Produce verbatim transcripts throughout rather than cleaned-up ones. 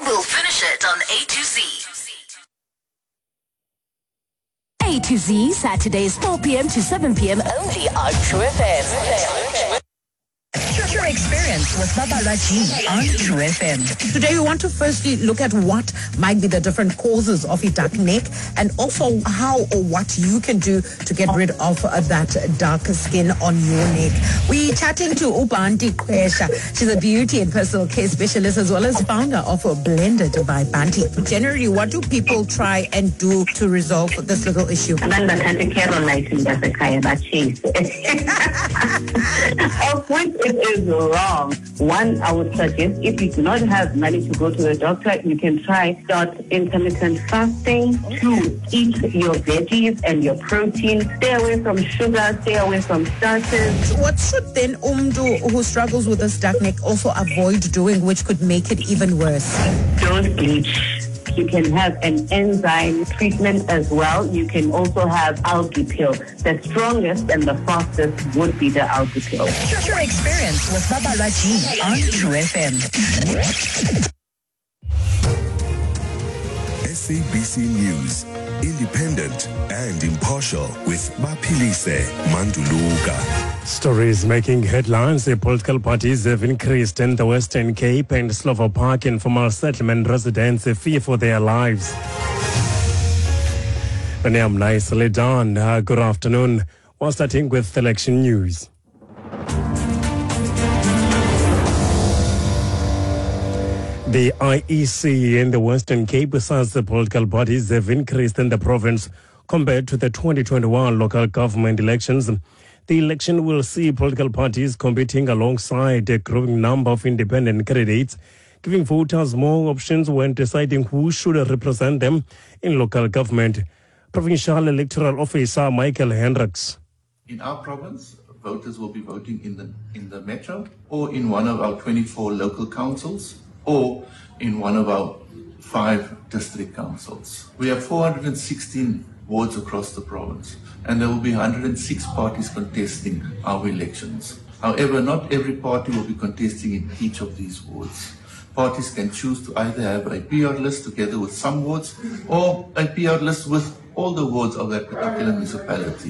we'll finish it on A to Z. A to Z, Saturdays four p.m. to seven p.m. only on True F M. Your experience with Babalwa G on True F M. Today we want to firstly look at what might be the different causes of a dark neck and also how or what you can do to get rid of uh, that dark skin on your neck. We're chatting to Ubanti Kwesha. She's a beauty and personal care specialist as well as founder of Blended by Banti. Generally, what do people try and do to resolve this little issue? It is wrong. One, I would suggest if you do not have money to go to the doctor, you can try start intermittent fasting. Two, eat your veggies and your protein. Stay away from sugar. Stay away from starches. What should then Umdu who struggles with this dark neck also avoid doing, which could make it even worse? Don't bleach. You can have an enzyme treatment as well. You can also have algae pill. The strongest and the fastest would be the algae pill. Your experience with Babalwa G on True F M. S A B C News, independent and impartial with Bapilise Manduluka. Stories making headlines. The political parties have increased in the Western Cape and Slovo Park informal settlement residents fear for their lives. My name is nicely done. Uh, good afternoon. We're starting with election news. The I E C in the Western Cape says the political parties have increased in the province compared to the twenty twenty-one local government elections. The election will see political parties competing alongside a growing number of independent candidates, giving voters more options when deciding who should represent them in local government. Provincial Electoral Officer Michael Hendricks. In our province, voters will be voting in the in the metro or in one of our twenty-four local councils or in one of our five district councils. We have four hundred sixteen wards across the province, and there will be one hundred six parties contesting our elections. However, not every party will be contesting in each of these wards. Parties can choose to either have a P R list together with some wards or a P R list with all the wards of that particular municipality.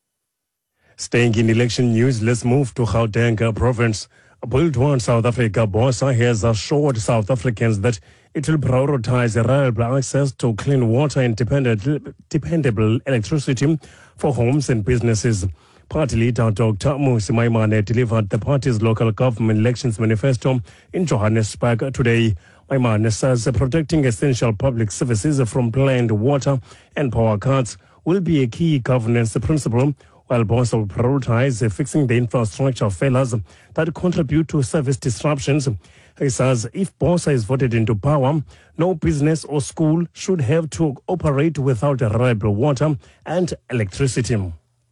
Staying in election news, let's move to Gauteng province. Build One South Africa BOSA has assured South Africans that it will prioritize reliable access to clean water and dependent, dependable electricity for homes and businesses. Party leader Doctor Mmusi Maimane delivered the party's local government elections manifesto in Johannesburg today. Maimane says protecting essential public services from planned water and power cuts will be a key governance principle, while BOSA will prioritize fixing the infrastructure failures that contribute to service disruptions. He says if BOSA is voted into power, no business or school should have to operate without reliable water and electricity. In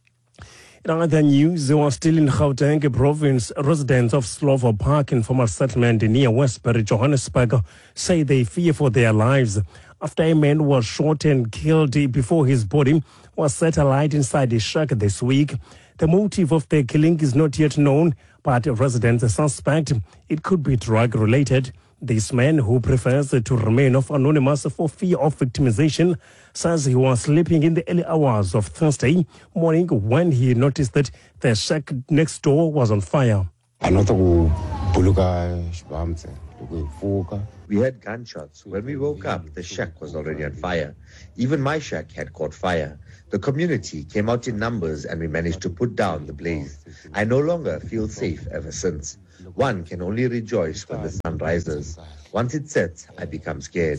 other news, they were still in Gauteng province. Residents of Slovo Park informal settlement near Westbury, Johannesburg, say they fear for their lives after a man was shot and killed before his body was set alight inside a shack this week. The motive of the killing is not yet known, but residents suspect it could be drug-related. This man, who prefers to remain anonymous for fear of victimization, says he was sleeping in the early hours of Thursday morning when he noticed that the shack next door was on fire. We heard gunshots. When we woke up, the shack was already on fire. Even my shack had caught fire. The community came out in numbers and we managed to put down the blaze. I no longer feel safe ever since. One can only rejoice when the sun rises. Once it sets, I become scared.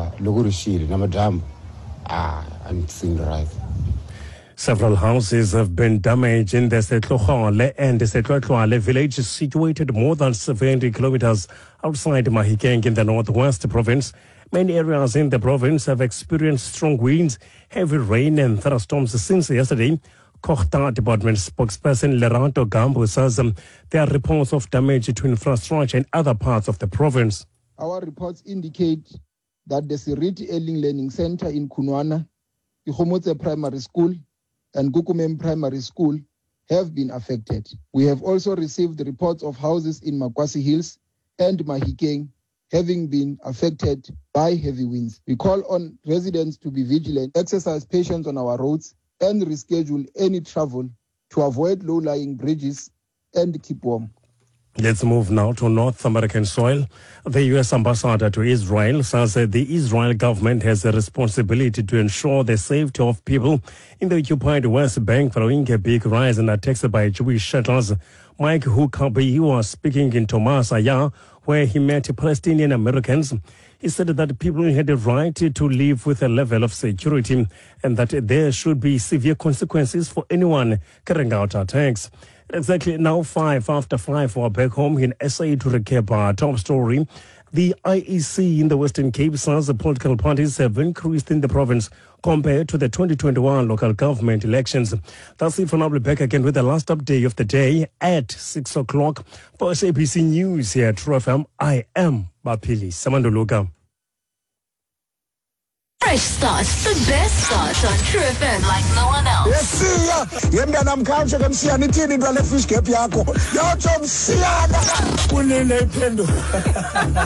Several houses have been damaged in the Setlohole and the Setlohole village, situated more than seventy kilometers outside Mahikeng in the northwest province. Many areas in the province have experienced strong winds, heavy rain and thunderstorms since yesterday. Kochta Department spokesperson Lerato Gambo says um, there are reports of damage to infrastructure in other parts of the province. Our reports indicate that the Siriti Early Learning Center in Kunwana, the Homotse Primary School, and Gukumem Primary School have been affected. We have also received reports of houses in Makwasi Hills and Mahikeng having been affected by heavy winds. We call on residents to be vigilant, exercise patience on our roads, and reschedule any travel to avoid low-lying bridges and keep warm. Let's move now to North American soil. The U S ambassador to Israel says that the Israel government has a responsibility to ensure the safety of people in the occupied West Bank following a big rise in attacks by Jewish settlers. Mike Huckabee was speaking in Thomas Aya, where he met Palestinian Americans. He said that people had a right to live with a level of security and that there should be severe consequences for anyone carrying out attacks. Exactly now, five after five, we're back home in S A to recap our top story. The I E C in the Western Cape says the political parties have increased in the province compared to the twenty twenty-one local government elections. That's it for now. We'll be back again with the last update of the day at six o'clock for S A B C News here at True F M. I am Bapili Samanduluka. Fresh starts, the best starts on True F M like no one else. Yes, yeah. Yenda namkanje kamsiyana ithini into le fish gap yakho. Yatsho msiyana. Unene iphendo.